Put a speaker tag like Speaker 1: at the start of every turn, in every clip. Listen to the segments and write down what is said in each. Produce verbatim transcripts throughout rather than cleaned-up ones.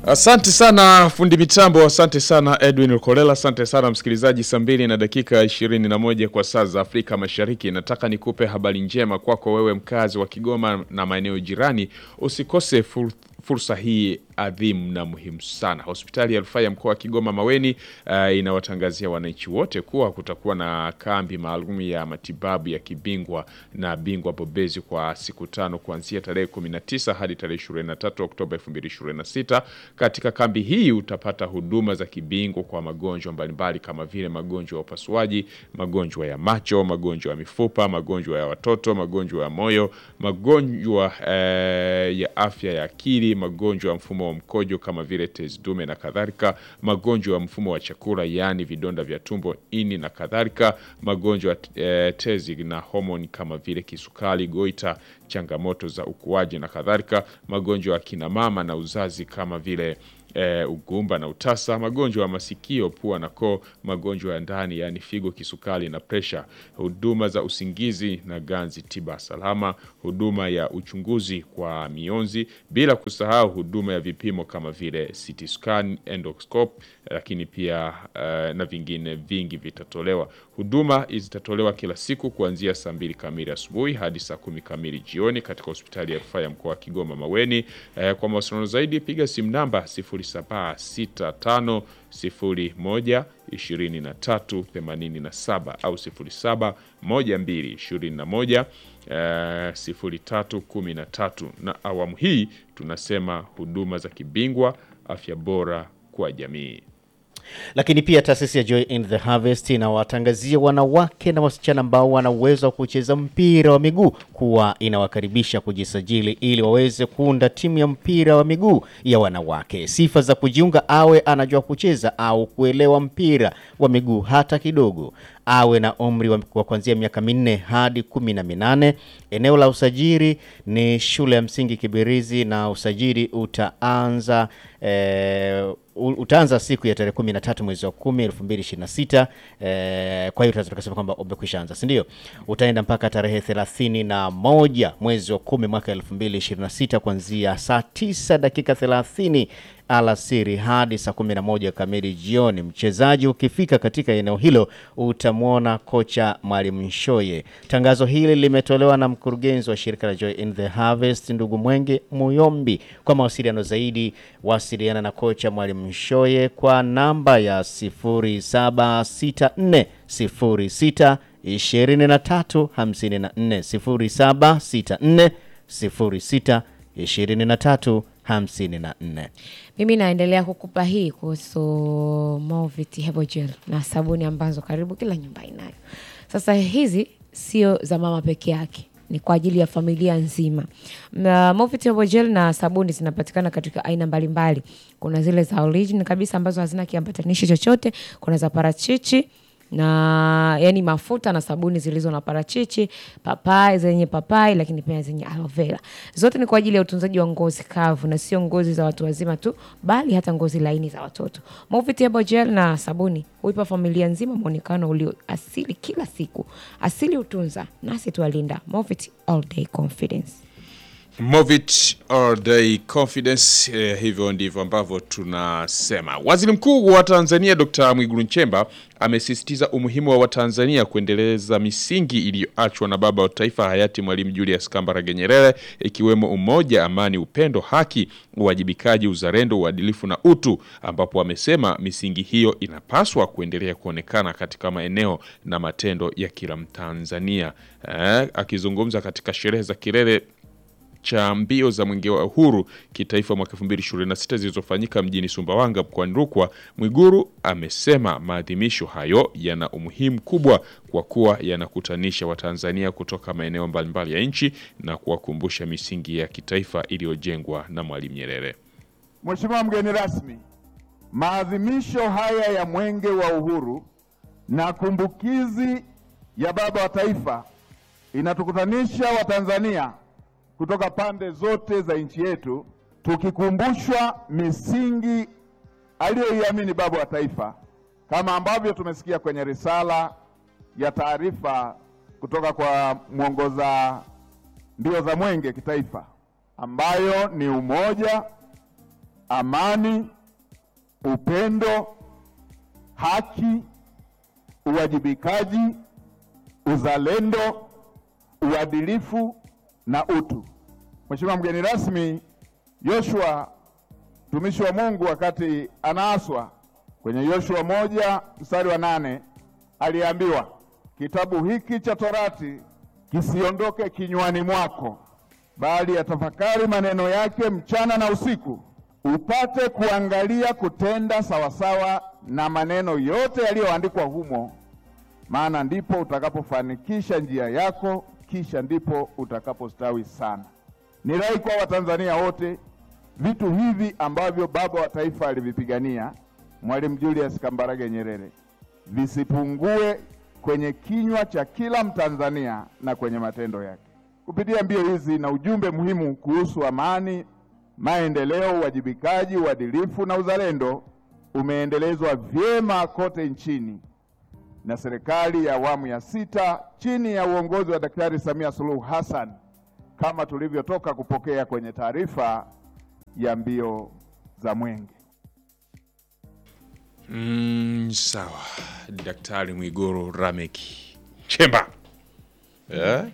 Speaker 1: Asante sana fundi mitambo, asante sana Edwin Lukolela, asante sana msikilizaji. Saa mbili na dakika ishirini na moja kwa saa za Afrika Mashariki. Nataka nikupe habari njema kwako wewe mkazi wa Kigoma na maeneo jirani. Usikose fur, fursa hii adhimu na muhimu sana. Hospitali ya Rufaa ya Mkoa wa Kigoma Maweni uh, inawatangazia wananchi wote kuwa kutakuwa na kambi maalum ya matibabu ya kibingwa na bingwa bobezi kwa siku tano kuanzia tarehe kumi na tisa hadi tarehe ishirini na tatu Oktoba elfu mbili ishirini na sita. Katika kambi hii utapata huduma za kibingwa kwa magonjwa mbalimbali kama vile magonjwa ya upasuaji, magonjwa ya macho, magonjwa ya mifupa, magonjwa ya watoto, magonjwa ya moyo, magonjwa eh, ya afya ya akili, magonjwa ya mfumo wa mkojo kama vile tezi dume na kadhalika, magonjwa ya mfumo wa chakula yani vidonda vya tumbo, ini na kadhalika, magonjwa ya eh, tezi na homoni kama vile kisukari, goita, changamoto za ukuaji na kadhalika, magonjwa ya kina mama na uzazi kama vile E, ugumba na utasa, magonjwa ya masikio, pua na koo, magonjwa ya ndani yani figo, kisukari na presha, huduma za usingizi na ganzi tiba salama, huduma ya uchunguzi kwa mionzi, bila kusahau huduma ya vipimo kama vile C T scan, endoscope, lakini pia e, na vingine vingi vitatolewa. Huduma zitatolewa kila siku kuanzia saa mbili kamili asubuhi hadi saa kumi kamili jioni katika Hospitali ya Rufaa ya Mkoa wa Kigoma Maweni. E, kwa mawasiliano zaidi piga simu namba sifuri saba sita tano sifuri moja ishirini na tatu themanini na saba au sifuri saba moja mbili ishirini na moja sifuri tatu kumi na tatu. Na awamu hii tunasema huduma za kibingwa, afya bora kwa jamii.
Speaker 2: Lakini pia taasisi ya Joy in the Harvest inawatangazia wanawake na wasichana ambao wana uwezo wa kucheza mpira wa miguu kuwa inawakaribisha kujisajili ili waweze kuunda timu ya mpira wa miguu ya wanawake. Sifa za kujiunga: awe anajua kucheza au kuelewa mpira wa miguu hata kidogo, awe na umri wa kuanzia miaka minne hadi kumi na minane. Eneo la usajili ni shule ya msingi Kibirizi na usajili utaanza e, utaanza siku ya tarehe kumi na tatu mwezi wa kumi elfu mbili ishirini na sita. E, kwa hiyo tunaweza tukasema kwamba umekwisha anza, si ndio? Utaenda mpaka tarehe thelathini na moja mwezi wa kumi mwaka elfu mbili ishirini na sita kuanzia saa tisa dakika thelathini alasiri hadi saa kumi na moja kamili jioni. Mchezaji ukifika katika eneo hilo utamwona kocha Mwalimu Nshoye. Tangazo hili limetolewa na mkurugenzi wa shirika la Joy in the Harvest ndugu Mwenge Muyombi. Kwa mawasiliano zaidi wasiliana na kocha Mwalimu Nshoye kwa namba ya sifuri saba sita nne sifuri sita ishirini na tatu hamsini na nne sifuri saba sita nne sifuri sita ishirini na tatu hamsini na nne.
Speaker 3: Mimi naendelea kukupa hii kuhusu Movit Herbal Gel na sabuni ambazo karibu kila nyumba inayo. Sasa hizi sio za mama peke yake, ni kwa ajili ya familia nzima. Na Movit Herbal Gel na sabuni zinapatikana katika aina mbalimbali. Kuna zile za original kabisa ambazo hazina kiambatanishi chochote, kuna za parachichi na yani mafuta na sabuni zilizo na parachichi, papai zenye papai, lakini pia zenye aloe vera. Zote ni kwa ajili ya utunzaji wa ngozi kavu na sio ngozi za watu wazima tu, bali hata ngozi laini za watoto. Movit Herbal Gel na sabuni huipa familia nzima muonekano ulio asili kila siku. Asili utunza, nasi tuwalinda. Movit All Day Confidence.
Speaker 1: Movit All Day Confidence, eh, hivyo ndivyo ambavyo tunasema. Waziri Mkuu wa Tanzania Daktari Mwigulu Nchemba amesisitiza umuhimu wa Watanzania kuendeleza misingi iliyoachwa na baba wa taifa hayati Mwalimu Julius Kambarage Nyerere, ikiwemo umoja, amani, upendo, haki, uwajibikaji, uzalendo, uadilifu na utu, ambapo amesema misingi hiyo inapaswa kuendelea kuonekana katika maeneo na matendo ya kila Mtanzania. Eh, akizungumza katika sherehe za kilele cha mbio za Mwenge wa Uhuru kitaifa mwaka elfu mbili ishirini na sita zilizofanyika mjini Sumbawanga mkoani Rukwa, Mwigulu amesema maadhimisho hayo yana umuhimu kubwa kwa kuwa yanakutanisha Watanzania kutoka maeneo mbalimbali ya nchi na kuwakumbusha misingi ya kitaifa iliyojengwa na Mwalimu Nyerere.
Speaker 4: Mheshimiwa mgeni rasmi, maadhimisho haya ya Mwenge wa Uhuru na kumbukizi ya baba wa taifa inatukutanisha Watanzania kutoka pande zote za nchi yetu, tukikumbushwa misingi aliyoiamini baba wa taifa, kama ambavyo tumesikia kwenye risala ya taarifa kutoka kwa mwongoza mbio za Mwenge kitaifa, ambayo ni umoja, amani, upendo, haki, uwajibikaji, uzalendo, uadilifu na utu. Mheshimiwa mgeni rasmi, Yoshua mtumishi wa Mungu wakati anaaswa kwenye Yoshua moja mstari wa nane aliambiwa, kitabu hiki cha Torati kisiondoke kinywani mwako, bali yatafakari maneno yake mchana na usiku, upate kuangalia kutenda sawasawa na maneno yote yaliyoandikwa humo, maana ndipo utakapofanikisha njia yako, kisha ndipo utakapostawi sana. Ni rai kwa Watanzania wote, vitu hivi ambavyo baba wa taifa alivipigania Mwalimu Julius Kambarage Nyerere visipungue kwenye kinywa cha kila Mtanzania na kwenye matendo yake. Kupitia mbio hizi na ujumbe muhimu kuhusu amani, maendeleo, uwajibikaji, uadilifu na uzalendo umeendelezwa vyema kote nchini na serikali ya awamu ya sita chini ya uongozi wa Daktari Samia Suluhu Hassan, kama tulivyotoka kupokea kwenye taarifa ya mbio za Mwenge.
Speaker 1: Mm, sawa. Daktari Mwigulu Lameck Nchemba. Eh?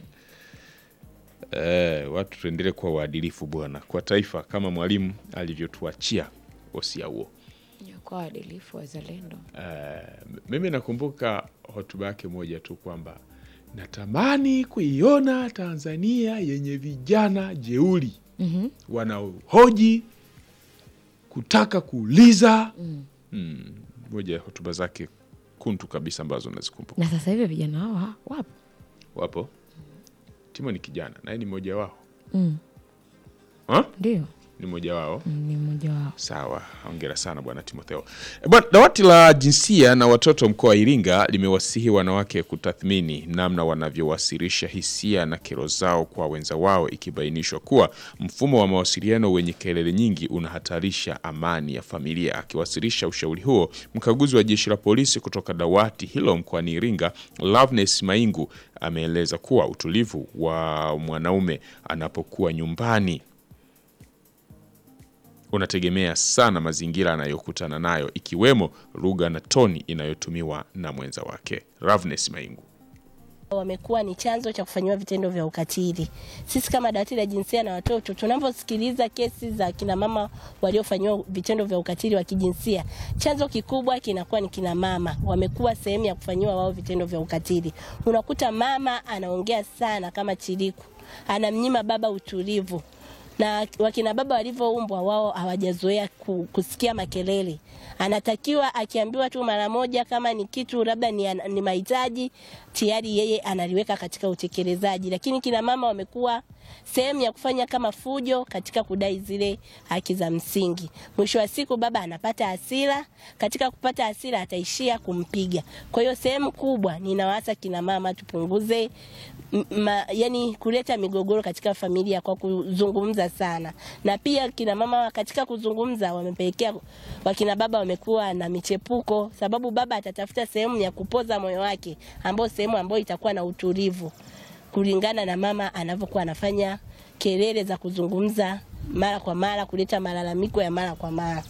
Speaker 1: Eh, watu tuendelee kwa uadilifu bwana, kwa taifa kama mwalimu alivyotuachia wosia huo.
Speaker 3: Kwa uadilifu, wazalendo.
Speaker 1: Eh, mimi nakumbuka hotuba yake moja tu kwamba natamani kuiona Tanzania yenye vijana jeuri. Mhm. Wanaohoji, kutaka kuuliza. Mhm. Mm, moja ya hotuba zake kuntu kabisa ambazo nazikumbuka.
Speaker 3: Na sasa hivi vijana hao wapo? Wapo.
Speaker 1: Timo ni kijana, naye ni mmoja wao.
Speaker 3: Mm.
Speaker 1: Ha?
Speaker 3: Ndio.
Speaker 1: Ni mmoja wao.
Speaker 3: Mm, ni mmoja wao.
Speaker 1: Sawa, hongera sana bwana Timotheo. E, bwana, dawati la jinsia na watoto mkoa wa Iringa limewasihi wanawake kutathmini namna wanavyowasilisha hisia na kero zao kwa wenza wao, ikibainishwa kuwa mfumo wa mawasiliano wenye kelele nyingi unahatarisha amani ya familia. Akiwasilisha ushauri huo, mkaguzi wa jeshi la polisi kutoka dawati hilo mkoani Iringa, Loveness Maingu, ameeleza kuwa utulivu wa mwanaume anapokuwa nyumbani unategemea sana mazingira anayokutana nayo, ikiwemo lugha na toni inayotumiwa na mwenza wake. Loveness Maingu:
Speaker 5: wamekuwa ni chanzo cha kufanyiwa vitendo vya ukatili. Sisi kama dawati la jinsia na watoto tunaposikiliza kesi za kina mama waliofanyiwa vitendo vya ukatili wa kijinsia, chanzo kikubwa kinakuwa ni kina mama. Wamekuwa sehemu ya kufanyiwa wao vitendo vya ukatili. Unakuta mama anaongea sana kama chiriku, anamnyima baba utulivu. Na wakina baba walivyoumbwa wao hawajazoea kusikia makelele. Anatakiwa akiambiwa tu mara moja kama ni kitu labda ni, ni mahitaji, tayari yeye analiweka katika utekelezaji. Lakini kina mama wamekuwa sehemu ya kufanya kama fujo katika kudai zile haki za msingi. Mwisho wa siku baba anapata hasira, katika kupata hasira ataishia kumpiga. Kwa hiyo sehemu kubwa ninawaasa kina mama tupunguze ma, yani kuleta migogoro katika familia kwa kuzungumza sana. Na pia kina mama katika kuzungumza wamepelekea wakina baba wamekuwa na michepuko, sababu baba atatafuta sehemu ya kupoza moyo wake, ambayo sehemu ambayo itakuwa na utulivu, kulingana na mama anavyokuwa anafanya kelele za kuzungumza mara kwa mara, kuleta malalamiko ya mara kwa mara.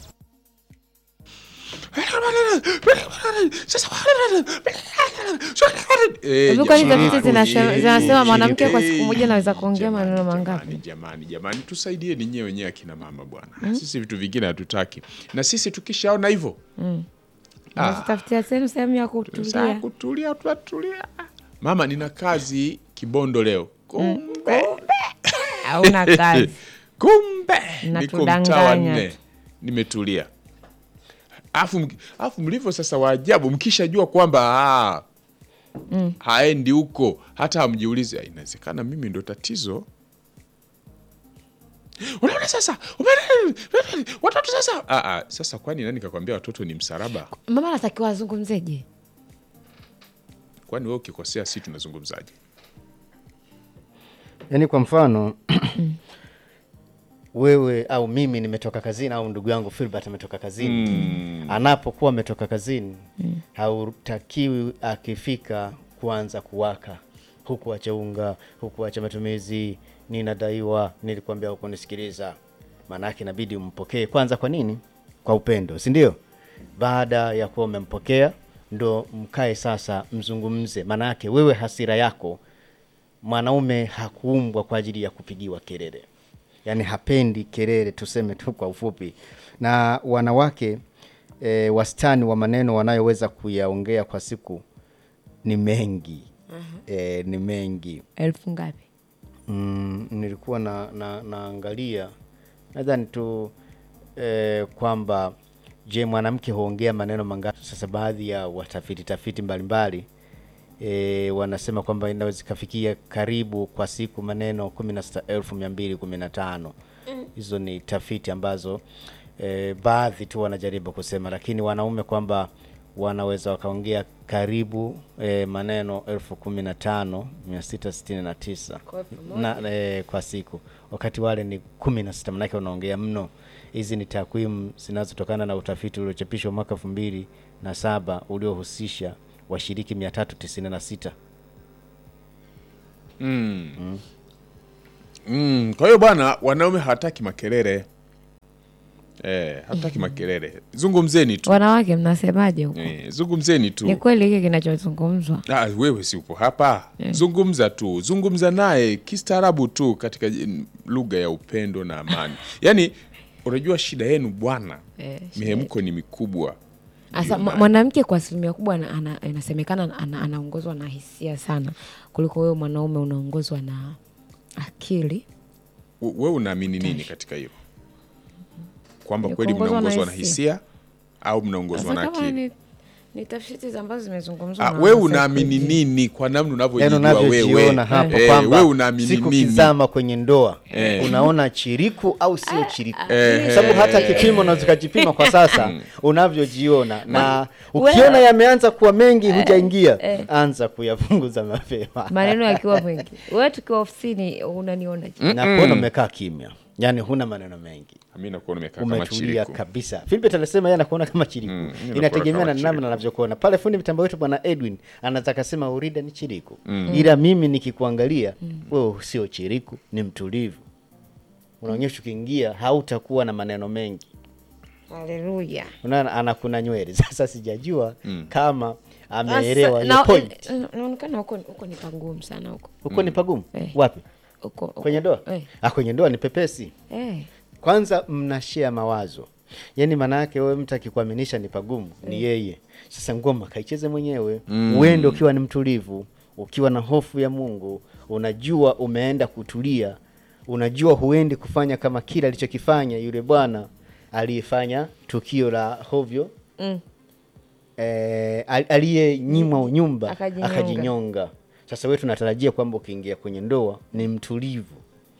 Speaker 3: Zinasema mwanamke kwa siku moja anaweza kuongea maneno mangapi?
Speaker 1: Jamani, jamani, tusaidie ni nyewe wenyewe akina mama bwana. Mm. Sisi vitu vingine hatutaki. Na sisi tukishaona hivyo, mm.
Speaker 3: ah, tutafutia sehemu sehemu ya kutulia.
Speaker 1: Kutulia, tutatulia. Mama, nina kazi Kibondo leo. Kumbe.
Speaker 3: Hauna kazi.
Speaker 1: Kumbe. Niko mtaa nne. Nimetulia. Afu afu mlivyo sasa waajabu, mkishajua kwamba ah mm. haendi huko, hata hamjiulize inawezekana mimi ndo tatizo. Unaona sasa? Watoto sasa. Ah ah, sasa kwani nani kakwambia watoto ni msalaba?
Speaker 3: Mama anatakiwa azungumzeje?
Speaker 1: Kwani wewe ukikosea sisi tunazungumzaje?
Speaker 2: Yaani kwa mfano wewe au mimi nimetoka kazini au ndugu yangu Philbert ametoka kazini. Mm. Anapokuwa ametoka kazini, mm. hautakiwi akifika kuanza kuwaka. Huku acha unga, huku acha matumizi, ninadaiwa, nilikwambia huko nisikiliza. maana yake inabidi umpokee kwanza. Kwa nini? Kwa upendo, si ndio? Baada ya kuwa umempokea ndo mkae sasa mzungumze. Maana yake wewe hasira yako, mwanaume hakuumbwa kwa ajili ya kupigiwa kelele. Yaani hapendi kelele, tuseme tu kwa ufupi. Na wanawake e, wastani wa maneno wanayoweza kuyaongea kwa siku ni mengi. Uh-huh. E, ni mengi.
Speaker 3: Elfu ngapi?
Speaker 2: Mm, nilikuwa na, na, naangalia nadhani tu e, kwamba je, mwanamke huongea maneno mangapi? Sasa baadhi ya watafiti tafiti mbalimbali e, wanasema kwamba inaweza kufikia karibu kwa siku maneno kumi na sita elfu mia mbili kumi na tano. Hizo ni tafiti ambazo e, baadhi tu wanajaribu kusema, lakini wanaume kwamba wanaweza wakaongea karibu e, maneno elfu kumi na tano mia sita sitini na tisa na, e, kwa siku, wakati wale ni kumi na sita. Manake wanaongea mno. Hizi ni takwimu zinazotokana na utafiti uliochapishwa mwaka elfu mbili na saba uliohusisha washiriki mia tatu tisini na sita.
Speaker 1: Mm. Mm. Mm. Kwa hiyo bwana, wanaume hawataki makelele. Eh, hataki makelele. Zungumzeni tu.
Speaker 3: Wanawake mnasemaje huko?
Speaker 1: Eh, zungumzeni tu.
Speaker 3: Ni kweli hiki kinachozungumzwa?
Speaker 1: Ah, wewe si upo hapa. Eh. Zungumza tu. Zungumza naye kistaarabu tu katika lugha ya upendo na amani. Yaani unajua shida yenu bwana. Eh, mihemko ni mikubwa.
Speaker 3: Asa mwanamke kwa asilimia kubwa ana, inasemekana ana, anaongozwa na hisia sana kuliko wewe mwanaume unaongozwa na akili.
Speaker 1: Wewe unaamini nini katika hiyo? Kwamba kweli mnaongozwa na hisia au mnaongozwa na akili?
Speaker 3: Ni, ni tafiti ambazo zimezungumzwa.
Speaker 1: Ah, wewe unaamini nini kwa namna unavyojijua wewe?
Speaker 2: Hapo
Speaker 1: eh,
Speaker 2: kwamba
Speaker 1: wewe unaamini nini?
Speaker 2: Siku kizama kwenye ndoa, eh, unaona chiriku au sio chiriku? Eh, sababu hata kipimo unaweza kujipima kwa sasa unavyojiona, na ukiona yameanza kuwa mengi hujaingia, eh, anza kuyapunguza mapema.
Speaker 3: Maneno yakiwa mengi. Wewe tukiwa ofisini unanionaje?
Speaker 2: Mm -mm. Na kuona umekaa kimya. Yaani huna maneno mengi.
Speaker 1: Mimi nakuona umekaa kama chiriku
Speaker 2: kabisa. Philip anasema yeye anakuona kama chiriku. Mm, inategemea na namna anavyokuona. Pale fundi mitambo wetu bwana Edwin anataka sema Urida ni chiriku. Mm. Ila mimi nikikuangalia, mm, wewe sio chiriku, ni mtulivu. Unaonyesha ukiingia hautakuwa na maneno mengi.
Speaker 3: Haleluya.
Speaker 2: Unaona anakuna nywele. Sasa sijajua, mm, kama ameelewa hiyo point.
Speaker 3: Inaonekana huko huko ni pagumu sana huko.
Speaker 2: Huko, mm, ni pagumu? Eh. Wapi?
Speaker 3: Uko, uko.
Speaker 2: Kwenye ndoa? Eh. Ah, kwenye ndoa ni pepesi. Eh. Kwanza mnashare mawazo. Yaani maana yake wewe mtu akikuaminisha ni pagumu, eh, ni yeye. Sasa ngoma kaicheze mwenyewe. Mm. Uende ukiwa ni mtulivu, ukiwa na hofu ya Mungu, unajua umeenda kutulia, unajua huendi kufanya kama kile alichokifanya yule bwana aliyefanya tukio la hovyo. Mm. Eh, aliyenyimwa nyumba akajinyonga. Sasa wewe tunatarajia kwamba ukiingia kwenye ndoa ni mtulivu.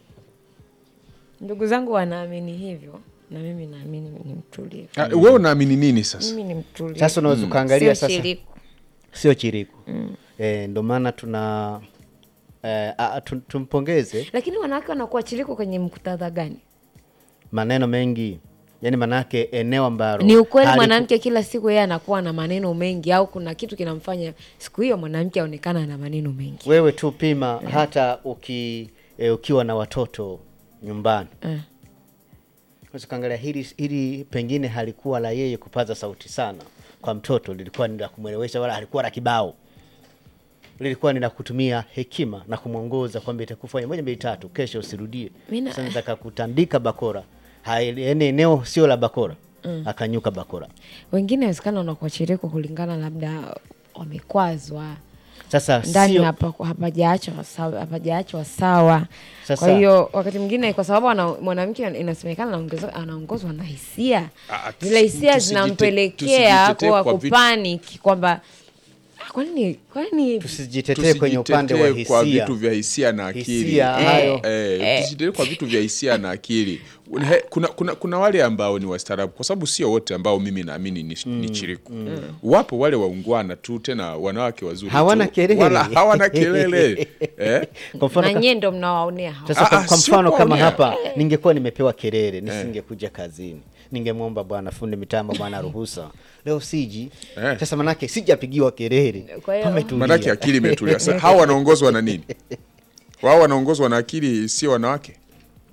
Speaker 3: Ndugu zangu wanaamini hivyo na mimi naamini ni mtulivu.
Speaker 1: Ah, wewe unaamini nini sasa?
Speaker 3: Mimi ni mtulivu.
Speaker 2: Sasa unaweza kaangalia sasa.
Speaker 3: Sio chiriku.
Speaker 2: Sio chiriku. Mm. Eh, ndio maana tuna eh, a, tumpongeze.
Speaker 3: Lakini wanawake wanakuwa chiriku kwenye mkutadha gani?
Speaker 2: Maneno mengi. Yaani manake eneo ambalo
Speaker 3: ni ukweli mwanamke kila siku yeye anakuwa na maneno mengi, au kuna kitu kinamfanya siku hiyo mwanamke aonekana na maneno mengi?
Speaker 2: Wewe tu pima, yeah, hata uki e, ukiwa na watoto nyumbani. Eh. Unaweza kaangalia hili hili pengine halikuwa la yeye kupaza sauti sana kwa mtoto, lilikuwa ni la kumuelewesha, wala halikuwa la kibao. Lilikuwa ni la kutumia hekima na kumuongoza kwamba itakufanya moja mbili tatu, kesho usirudie. Sasa nataka kutandika bakora. Yaani eneo sio la bakora. Mm. Akanyuka bakora.
Speaker 3: Wengine wezekana wanakuwa chiriku kulingana labda wamekwazwa.
Speaker 2: Sasa
Speaker 3: ndani hapa hapajaachwa sawa, hapajaachwa sawa. Kwa hiyo wakati mwingine kwa sababu mwanamke inasemekana anaongozwa na hisia. Zile hisia zinampelekea kwa kupanic kwamba kwa nini kwa nini
Speaker 2: tusijitetee kwenye upande wa hisia,
Speaker 1: kwa vitu vya hisia na akili.
Speaker 2: Hisia hayo.
Speaker 1: Eh, eh, tusijitetee kwa vitu vya hisia na akili. Kuna kuna kuna wale ambao ni wastaarabu, kwa sababu sio wote ambao mimi naamini ni, mm, ni chiriku. Mm. Wapo wale waungwana tu, tena wanawake wazuri
Speaker 2: hawana
Speaker 1: tu.
Speaker 2: Kelele.
Speaker 1: Wala hawana kelele. Eh?
Speaker 3: Kwa mfano na nyendo mnawaonea hao.
Speaker 2: Sasa kwa, kwa mfano kama hapa ningekuwa nimepewa kelele nisingekuja kazini. Ningemwomba bwana fundi mitambo, bwana ruhusa. Leo siji. Eh. Sasa manake sijapigiwa kelele.
Speaker 1: Manake akili imetulia. Sasa hao wanaongozwa na nini? Wao wanaongozwa na akili, sio wanawake.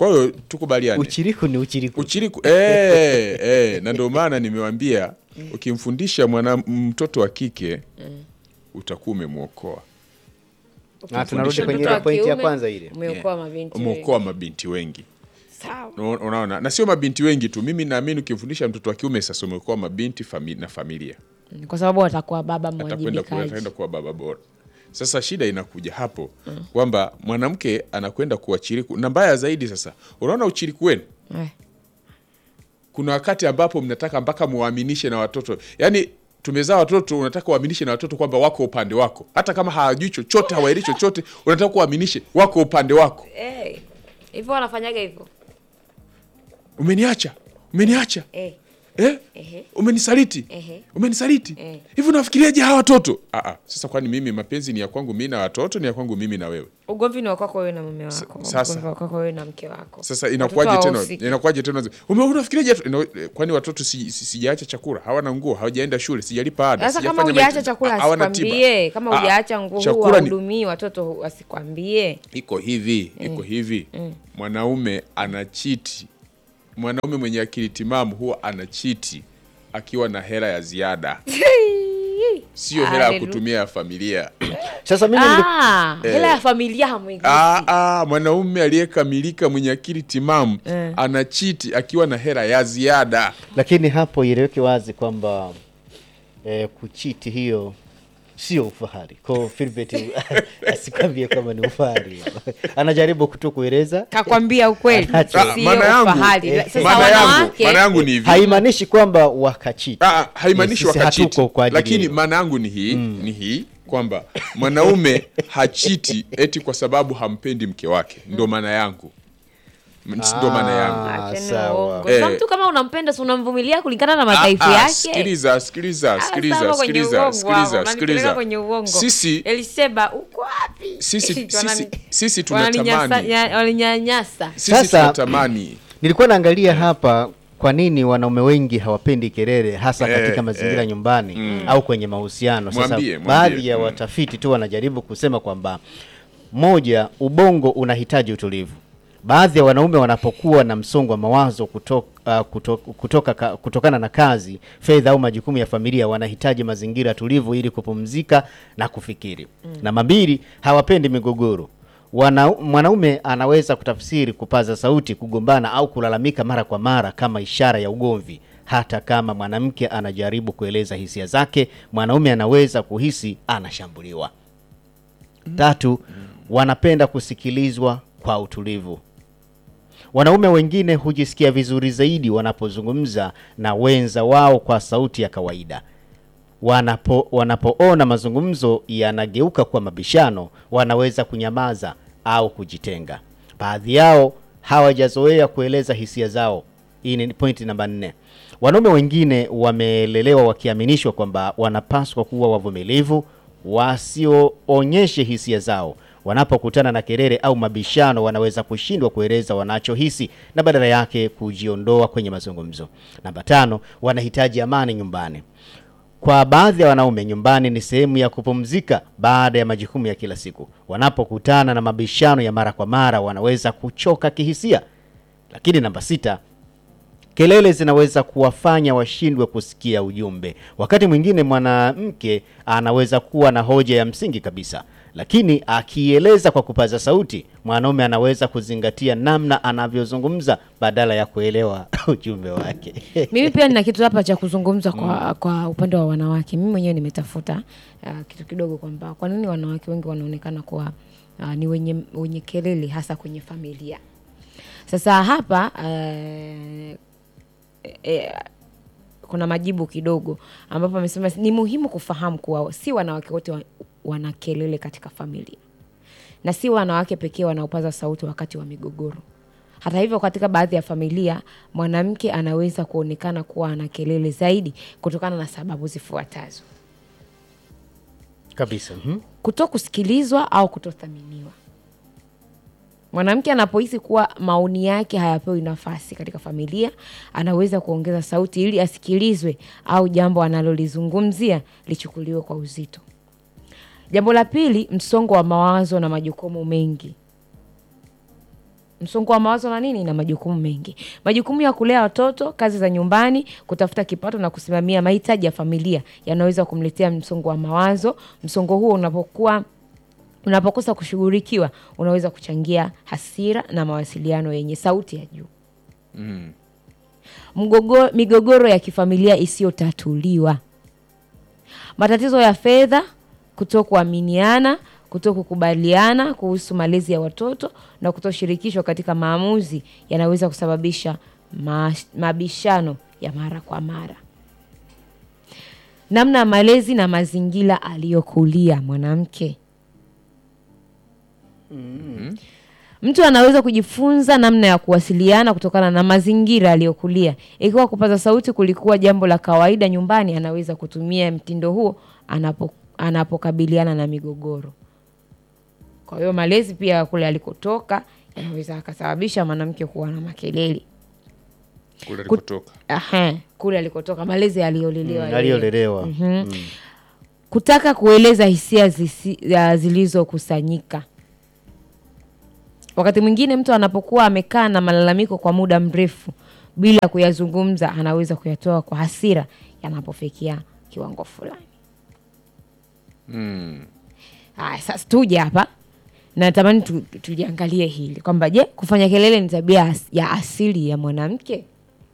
Speaker 1: Kwa hiyo tukubaliane.
Speaker 2: Uchiriku ni uchiriku.
Speaker 1: Uchiriku eh eh na ndio maana nimewambia ukimfundisha mwana mtoto wa kike utakuwa umemuokoa.
Speaker 2: Na tunarudi kwenye ile point ya kwanza ile.
Speaker 3: Umeokoa mabinti.
Speaker 1: Umeokoa mabinti wengi.
Speaker 3: Sawa.
Speaker 1: Unaona? Na sio mabinti wengi tu. Mimi naamini ukimfundisha mtoto wa kiume sasa umeokoa mabinti fami, na familia.
Speaker 3: Kwa sababu atakuwa baba mwajibikaji.
Speaker 1: Atakwenda ataenda kuwa baba bora. Sasa shida inakuja hapo mm. kwamba mwanamke anakwenda kuwa chiriku. Na mbaya zaidi sasa, unaona uchiriku wenu? Eh. Kuna wakati ambapo mnataka mpaka muaminishe na watoto. Yaani tumezaa watoto, unataka uaminishe na watoto kwamba wako upande wako. Hata kama hawajui chochote, hawaelewi chochote, unataka kuaminishe wako upande wako.
Speaker 3: Eh. Hey. Hivyo wanafanyaga hivyo.
Speaker 1: Umeniacha. Umeniacha.
Speaker 3: Eh.
Speaker 1: Eh?
Speaker 3: Ehe.
Speaker 1: Umenisaliti.
Speaker 3: Ehe.
Speaker 1: Umenisaliti.
Speaker 3: Eh.
Speaker 1: Hivi unafikiriaje hawa watoto? Ah ah. Sasa kwani mimi mapenzi ni ya kwangu mimi na watoto, ni ya kwangu mimi na wewe?
Speaker 3: Ugomvi ni wa kwako wewe na mume wako.
Speaker 1: Sasa
Speaker 3: Ugomvi wa kwako wewe na mke wako.
Speaker 1: Sasa inakuwaje tena? Inakuwaje tena? Unafikiriaje? Kwani watoto si, si, sijaacha chakula, hawana nguo, hawajaenda shule, sijalipa ada,
Speaker 3: sijafanya. Sasa kama hujaacha chakula asikwambie, kama hujaacha nguo hudumii watoto asikwambie.
Speaker 1: Iko hivi, mm. iko hivi. Mm. Mwanaume anachiti. Mwanaume mwenye akili timamu huwa anachiti akiwa na hela ya ziada. Sio hela ya kutumia ya familia.
Speaker 3: Sasa mimi ah, eh, hela ya familia hamwingi.
Speaker 1: Ah ah, mwanaume aliyekamilika mwenye akili timamu eh, anachiti akiwa na hela ya ziada.
Speaker 2: Lakini hapo ieleweke wazi kwamba eh, kuchiti hiyo sio ufahari. Kwa Philbert asikwambie kama ni ufahari. Anajaribu kutokueleza.
Speaker 3: Kakwambia ukweli.
Speaker 1: Maana yangu, maana yangu, maana yangu ni hivi.
Speaker 2: Haimaanishi kwamba wakachiti.
Speaker 1: Ah, haimaanishi wakachiti. Lakini maana yangu ni hii, mm. ni hii kwamba mwanaume hachiti eti kwa sababu hampendi mke wake. Ndio maana yangu. Ndio maana yangu.
Speaker 3: Sawa. Kwa sababu mtu kama unampenda si unamvumilia kulingana na madhaifu yake.
Speaker 1: Sikiliza, sikiliza, sikiliza, sikiliza, sikiliza, sikiliza. Sisi
Speaker 3: Eliseba uko wapi?
Speaker 1: Sisi sisi sisi tunatamani.
Speaker 3: Walinyanyasa.
Speaker 1: Sisi tunatamani.
Speaker 2: Nilikuwa naangalia hapa kwa nini wanaume wengi hawapendi kelele hasa katika eh, mazingira eh, nyumbani mm. au kwenye mahusiano. Sasa baadhi ya watafiti tu wanajaribu kusema kwamba moja, ubongo unahitaji utulivu. Baadhi ya wanaume wanapokuwa na msongo wa mawazo kutoka, uh, kutoka, kutoka, kutokana na kazi, fedha au majukumu ya familia wanahitaji mazingira tulivu ili kupumzika na kufikiri. Mm. Namba mbili, hawapendi migogoro. Wana, mwanaume anaweza kutafsiri kupaza sauti, kugombana au kulalamika mara kwa mara kama ishara ya ugomvi. Hata kama mwanamke anajaribu kueleza hisia zake, mwanaume anaweza kuhisi anashambuliwa. Mm. Tatu, wanapenda kusikilizwa kwa utulivu. Wanaume wengine hujisikia vizuri zaidi wanapozungumza na wenza wao kwa sauti ya kawaida. Wanapo wanapoona mazungumzo yanageuka kwa mabishano, wanaweza kunyamaza au kujitenga. Baadhi yao hawajazoea kueleza hisia zao. Hii ni point namba nne. Wanaume wengine wamelelewa wakiaminishwa kwamba wanapaswa kuwa wavumilivu, wasioonyeshe hisia zao. Wanapokutana na kelele au mabishano wanaweza kushindwa kueleza wanachohisi na badala yake kujiondoa kwenye mazungumzo. Namba tano, wanahitaji amani nyumbani. Kwa baadhi ya wanaume, nyumbani ni sehemu ya kupumzika baada ya majukumu ya kila siku. Wanapokutana na mabishano ya mara kwa mara wanaweza kuchoka kihisia. Lakini namba sita, kelele zinaweza kuwafanya washindwe kusikia ujumbe. Wakati mwingine mwanamke anaweza kuwa na hoja ya msingi kabisa, lakini akieleza kwa kupaza sauti, mwanaume anaweza kuzingatia namna anavyozungumza badala ya kuelewa ujumbe wake.
Speaker 3: Mimi pia nina kitu hapa cha kuzungumza kwa mm. kwa upande wa wanawake. Mimi mwenyewe nimetafuta uh, kitu kidogo kwamba kwa nini wanawake wengi wanaonekana kuwa uh, ni wenye wenye kelele hasa kwenye familia. Sasa hapa uh, eh, kuna majibu kidogo ambapo amesema ni muhimu kufahamu kuwa si wanawake wote wa, wana kelele katika familia. Na si wanawake pekee wanaopaza sauti wakati wa migogoro. Hata hivyo katika baadhi ya familia mwanamke anaweza kuonekana kuwa ana kelele zaidi kutokana na sababu zifuatazo.
Speaker 2: Kabisa. Hmm?
Speaker 3: Kutokusikilizwa au kutothaminiwa. Mwanamke anapohisi kuwa maoni yake hayapewi nafasi katika familia, anaweza kuongeza sauti ili asikilizwe au jambo analolizungumzia lichukuliwe kwa uzito. Jambo la pili, msongo wa mawazo na majukumu mengi. Msongo wa mawazo na nini, na majukumu mengi. Majukumu ya kulea watoto, kazi za nyumbani, kutafuta kipato na kusimamia mahitaji ya familia yanaweza kumletea msongo wa mawazo. Msongo huo unapokuwa unapokosa kushughulikiwa unaweza kuchangia hasira na mawasiliano yenye sauti ya juu.
Speaker 1: Mm.
Speaker 3: Mgogoro, migogoro ya kifamilia isiyotatuliwa. Matatizo ya fedha, kutokuaminiana, kutokukubaliana kuhusu malezi ya watoto na kutoshirikishwa katika maamuzi yanaweza kusababisha ma, mabishano ya mara kwa mara. Namna ya malezi na mazingira aliyokulia mwanamke. Mm-hmm. Mtu anaweza kujifunza namna ya kuwasiliana kutokana na mazingira aliyokulia. Ikiwa kupaza sauti kulikuwa jambo la kawaida nyumbani, anaweza kutumia mtindo huo anapo anapokabiliana na migogoro. Kwa hiyo malezi pia kule alikotoka yanaweza akasababisha mwanamke kuwa na makelele.
Speaker 1: Kule alikotoka.
Speaker 3: Aha, kule alikotoka, malezi aliyolelewa.
Speaker 2: Mm, aliyolelewa.
Speaker 3: Mm-hmm. Mm. Kutaka kueleza hisia zisi, zilizokusanyika. Wakati mwingine mtu anapokuwa amekaa na malalamiko kwa muda mrefu bila kuyazungumza, anaweza kuyatoa kwa hasira yanapofikia kiwango fulani.
Speaker 1: Mm.
Speaker 3: Ah, sasa tuje hapa. Natamani tu, tujiangalie hili kwamba je, kufanya kelele ni tabia as, ya asili ya mwanamke?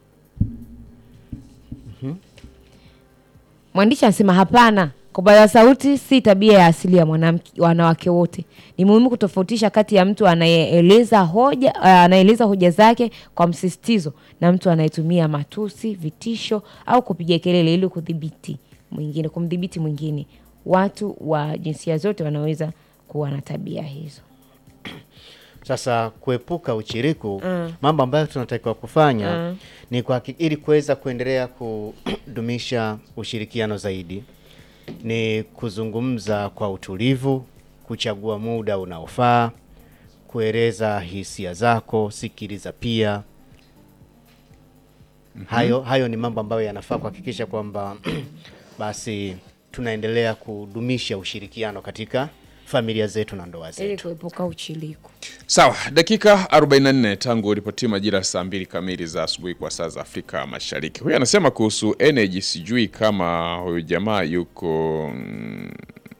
Speaker 3: Mhm. Mwandishi anasema hapana. Kupaza sauti si tabia ya asili ya mwanamke, wanawake wote. Ni muhimu kutofautisha kati ya mtu anayeeleza hoja uh, anaeleza hoja zake kwa msisitizo na mtu anayetumia matusi, vitisho au kupiga kelele ili kudhibiti mwingine, kumdhibiti mwingine. Watu wa jinsia zote wanaweza kuwa na tabia hizo.
Speaker 2: Sasa kuepuka uchiriku,
Speaker 3: Mm.
Speaker 2: mambo ambayo tunatakiwa kufanya
Speaker 3: Mm.
Speaker 2: ni kwa ili kuweza kuendelea kudumisha ushirikiano zaidi, ni kuzungumza kwa utulivu, kuchagua muda unaofaa, kueleza hisia zako, sikiliza pia. Mm-hmm. Hayo hayo ni mambo ambayo yanafaa kuhakikisha kwamba basi tunaendelea kudumisha ushirikiano katika familia zetu na ndoa zetu.
Speaker 3: Ili kuepuka uchiliku.
Speaker 1: Sawa, dakika arobaini na nne tangu ripoti majira saa mbili kamili za asubuhi kwa saa za Afrika Mashariki. Huyu anasema kuhusu energy, sijui kama huyu jamaa yuko mm,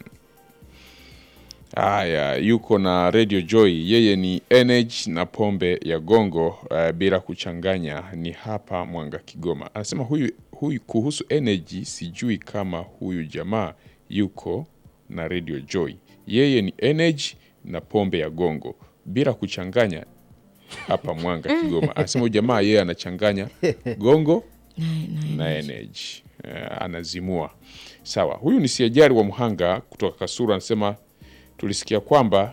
Speaker 1: haya yuko na Radio Joy, yeye ni energy na pombe ya gongo uh, bila kuchanganya, ni hapa Mwanga Kigoma. Anasema huyu huyu kuhusu energy, sijui kama huyu jamaa yuko na Radio Joy, yeye ni energy na pombe ya gongo bila kuchanganya hapa Mwanga Kigoma. Anasema huyu jamaa yeye anachanganya gongo na energy, uh, anazimua. Sawa, huyu ni Siajari wa Muhanga kutoka Kasura, anasema tulisikia kwamba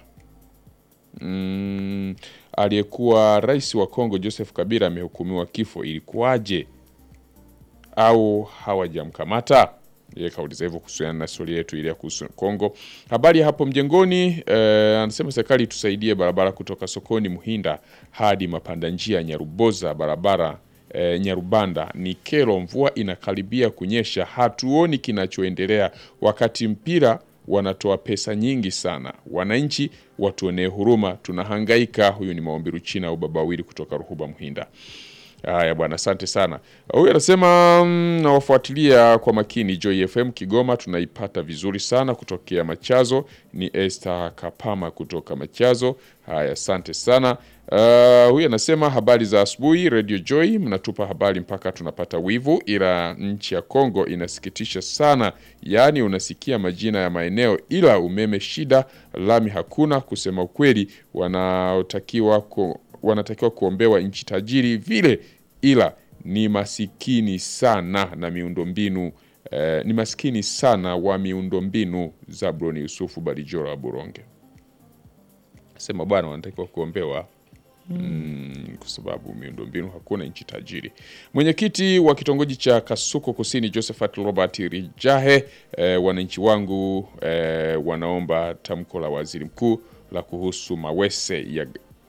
Speaker 1: mm, aliyekuwa rais wa Kongo Joseph Kabila amehukumiwa kifo, ilikuwaje? Au hawajamkamata? Yeye kauliza hivyo kuhusiana na story yetu ile ya kuhusu Kongo. Habari hapo mjengoni, eh, anasema serikali tusaidie barabara kutoka sokoni Muhinda hadi mapanda njia Nyaruboza, barabara eh, Nyarubanda ni kero, mvua inakaribia kunyesha, hatuoni kinachoendelea wakati mpira wanatoa pesa nyingi sana. Wananchi watuonee huruma, tunahangaika. Huyu ni Maombi Ruchina au Baba Wili kutoka Ruhuba Muhinda. Haya bwana, asante sana. Huyu anasema mm, nawafuatilia kwa makini Joy F M Kigoma, tunaipata vizuri sana kutokea Machazo. Ni Esther Kapama kutoka Machazo. Haya, asante sana. Uh, huyu anasema habari za asubuhi Radio Joy, mnatupa habari mpaka tunapata wivu, ila nchi ya Kongo inasikitisha sana. Yaani unasikia majina ya maeneo ila umeme shida, lami hakuna. Kusema ukweli wanaotakiwa ku, wanatakiwa kuombewa nchi tajiri vile, ila ni masikini sana na miundombinu eh, ni masikini sana wa miundombinu. Zabroni Yusufu Balijora wa Buronge. Sema bwana wanatakiwa kuombewa mm, kwa sababu miundombinu hakuna nchi tajiri. Mwenyekiti wa kitongoji cha Kasuko Kusini Josephat Robert Rijahe, eh, wananchi wangu eh, wanaomba tamko la waziri mkuu la kuhusu mawese ya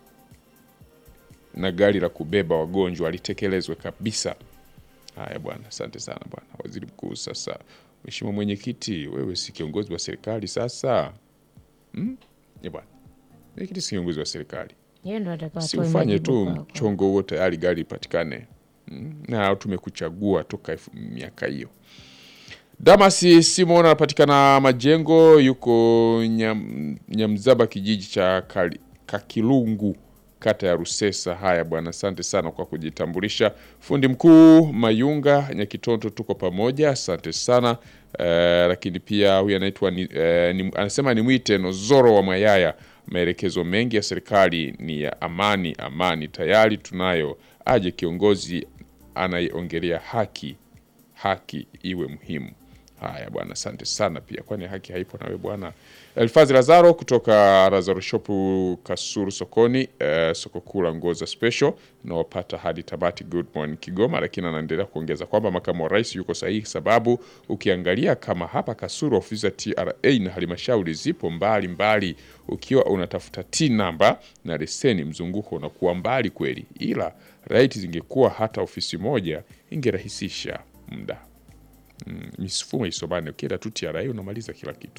Speaker 1: na gari la kubeba wagonjwa litekelezwe kabisa. Haya bwana, asante sana bwana waziri mkuu. Sasa mheshimiwa mwenyekiti, wewe si kiongozi wa serikali sasa? Hmm? Ni bwana. Mwenyekiti si kiongozi wa serikali.
Speaker 3: Yeye ndo atakawa
Speaker 1: Si
Speaker 3: atoe
Speaker 1: ufanye
Speaker 3: majibu
Speaker 1: tu
Speaker 3: kwako.
Speaker 1: mchongo huo tayari gari ipatikane. Mm, na tumekuchagua toka elfu- miaka hiyo. Damasi Simon anapatikana Majengo, yuko nyam, Nyamzaba kijiji cha Kali- Kakilungu kata ya Rusesa. Haya bwana, asante sana kwa kujitambulisha. Fundi mkuu Mayunga Nyakitonto, tuko pamoja, asante sana. Eh, lakini pia huyu anaitwa ni, eh, ni, anasema ni mwite Nozoro wa Mayaya. Maelekezo mengi ya serikali ni ya amani, amani tayari tunayo, aje kiongozi anayeongelea haki, haki iwe muhimu. Haya bwana, asante sana pia, kwani haki haipo nawe bwana. Elfazi Lazaro kutoka Lazaro Shop Kasuru sokoni, eh, soko kuu la Ngoza Special, na wapata hadi Tabati Good Morning Kigoma. Lakini anaendelea kuongeza kwamba makamu wa rais yuko sahihi, sababu ukiangalia kama hapa Kasuru ofisi za T R A na halmashauri zipo mbali mbali, ukiwa unatafuta T namba na leseni mzunguko unakuwa mbali kweli, ila right zingekuwa hata ofisi moja ingerahisisha muda. Mm, misifumo isomane, ukienda tu T R A unamaliza kila kitu.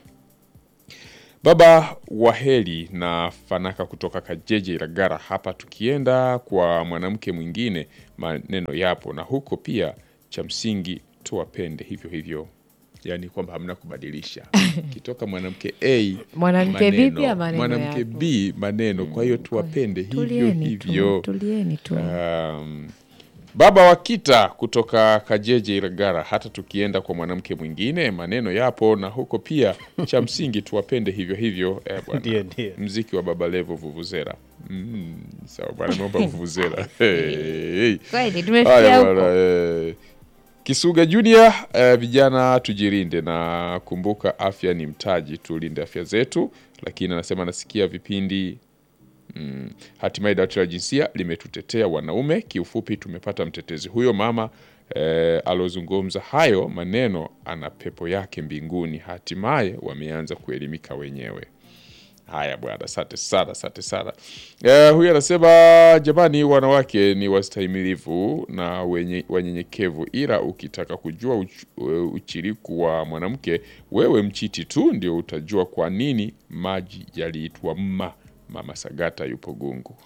Speaker 1: Baba Waheli na Fanaka kutoka Kajeje Ilagara. Hapa tukienda kwa mwanamke mwingine maneno yapo, na huko pia cha msingi tuwapende hivyo hivyo, yani kwamba hamna kubadilisha. Kitoka mwanamke A
Speaker 3: Mwanamke B
Speaker 1: maneno,
Speaker 3: pia maneno
Speaker 1: mwanamke
Speaker 3: yapo.
Speaker 1: B maneno, kwa hiyo tuwapende hivyo
Speaker 3: Tulieni tu,
Speaker 1: hivyo.
Speaker 3: tulieni tu.
Speaker 1: Um, Baba Wakita kutoka Kajeje Ilagara. Hata tukienda kwa mwanamke mwingine maneno yapo, na huko pia cha msingi tuwapende hivyo hivyo. Eh, bwana.
Speaker 2: Ndio, ndio.
Speaker 1: Mziki wa Baba Levo Vuvuzela. Mm, sawa bwana, naomba Vuvuzela. Hey.
Speaker 3: Kweli tumefikia
Speaker 1: Haya
Speaker 3: huko.
Speaker 1: bwana, eh. Kisuga Junior, eh, vijana tujirinde, na kumbuka afya ni mtaji, tulinde afya zetu. Lakini anasema nasikia vipindi Mm. Hatimaye dawati la jinsia limetutetea wanaume. Kiufupi tumepata mtetezi huyo mama eh, alozungumza hayo maneno ana pepo yake mbinguni. Hatimaye wameanza kuelimika wenyewe. Haya bwana, asante sana, asante sana. Eh, huyu anasema jamani, wanawake ni wastahimilivu na wenye wanyenyekevu, ila ukitaka kujua uch, uchiriku wa mwanamke, wewe mchiti tu ndio utajua kwa nini maji yaliitwa mma. Mama Sagata yupo Gungu.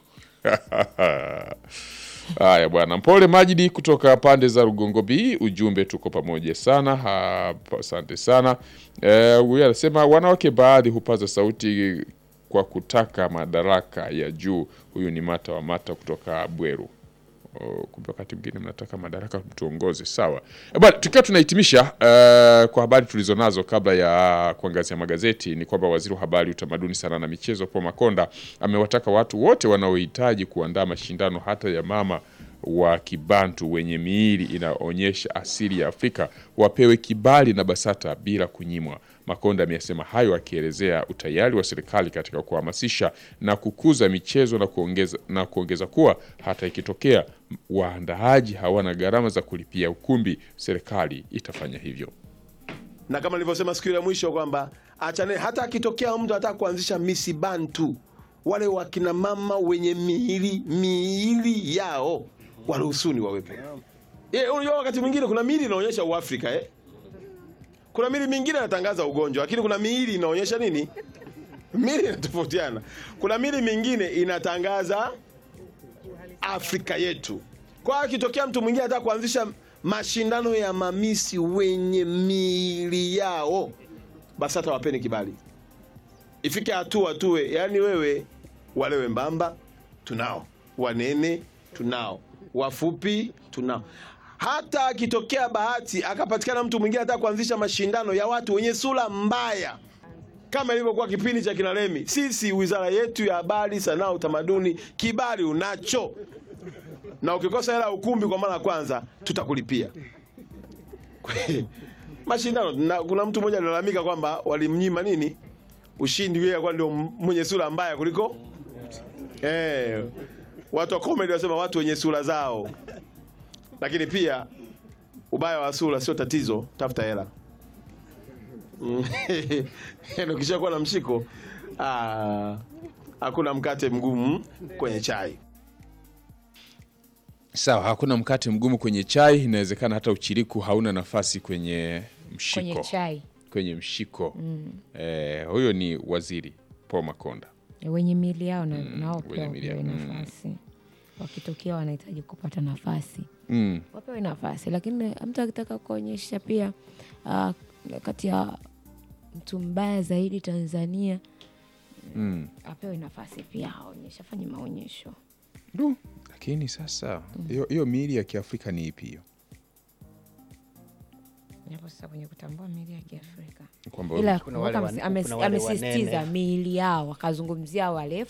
Speaker 1: Haya bwana, Mpole Majidi kutoka pande za Rugongo B, ujumbe tuko pamoja sana. Hapa asante sana. Eh, huyu anasema wanawake baadhi hupaza sauti kwa kutaka madaraka ya juu. Huyu ni Mata wa Mata kutoka Bweru. Oh, kumbe wakati mwingine mnataka madaraka mtuongoze, sawa. E bwana, tukiwa tunahitimisha uh, kwa habari tulizonazo kabla ya kuangazia magazeti, ni kwamba waziri wa habari, utamaduni, sanaa na michezo Paul Makonda amewataka watu wote wanaohitaji kuandaa mashindano hata ya mama wa Kibantu wenye miili inaonyesha asili ya Afrika wapewe kibali na BASATA bila kunyimwa. Makonda amesema hayo akielezea utayari wa serikali katika kuhamasisha na kukuza michezo na kuongeza, na kuongeza kuwa hata ikitokea waandaaji hawana gharama za kulipia ukumbi, serikali itafanya hivyo.
Speaker 6: Na kama nilivyosema siku ile mwisho kwamba achane, hata akitokea mtu anataka kuanzisha Miss Bantu, wale wakina mama wenye miili miili yao waruhusuni wawepo. Eh, unajua wakati mwingine kuna miili inaonyesha Uafrika eh? Kuna miili mingine inatangaza ugonjwa, lakini kuna miili inaonyesha nini? Miili inatofautiana. Kuna miili mingine inatangaza Afrika yetu. Kwa akitokea mtu mwingine anataka kuanzisha mashindano ya mamisi wenye miili yao, BASATA wapeni kibali. Ifike hatua tuwe, yani wewe wale wembamba tunao, wanene tunao, wafupi tunao. Hata akitokea bahati akapatikana mtu mwingine anataka kuanzisha mashindano ya watu wenye sura mbaya kama ilivyokuwa kipindi cha kina Lemi, sisi wizara yetu ya habari, sanaa, utamaduni, kibali unacho. Na ukikosa hela ukumbi kwa mara ya kwanza tutakulipia. Mashindano na, kuna mtu mmoja alilalamika kwamba walimnyima nini? Ushindi, yeye kwa ndio mwenye sura mbaya kuliko eh, watu wa comedy wasema watu wenye sura zao. Lakini pia ubaya wa sura sio tatizo, tafuta hela. Ndio kisha kuwa na mshiko, ah, hakuna mkate mgumu kwenye chai.
Speaker 1: Sawa, hakuna mkate mgumu kwenye chai. Inawezekana hata uchiriku hauna nafasi kwenye mshiko,
Speaker 3: Kwenye chai.
Speaker 1: kwenye mshiko. Mm. Eh, huyo ni waziri Paul Makonda.
Speaker 3: wenye miili yao na,
Speaker 1: Mm,
Speaker 3: nao
Speaker 1: wenye
Speaker 3: pia
Speaker 1: miili
Speaker 3: wapewe
Speaker 1: yao, mm.
Speaker 3: nafasi. Wakitokea wanahitaji kupata nafasi,
Speaker 1: Mm.
Speaker 3: wapewe nafasi. Lakini mtu akitaka kuonyesha pia uh, kati ya mtu mbaya zaidi Tanzania,
Speaker 1: Mm.
Speaker 3: apewe nafasi pia, aonyeshe, afanye maonyesho.
Speaker 1: Du, lakini sasa hiyo hiyo miili ya Kiafrika ni ipi hiyo?
Speaker 3: Hapo sasa kwenye kutambua miili ya Kiafrika,
Speaker 1: Kwamba
Speaker 3: ila
Speaker 2: Kuna wale
Speaker 3: kumbuka
Speaker 2: wan-
Speaker 3: ames-
Speaker 2: kuna wale
Speaker 3: amesisitiza
Speaker 2: wanene.
Speaker 3: miili yao, akazungumzia wale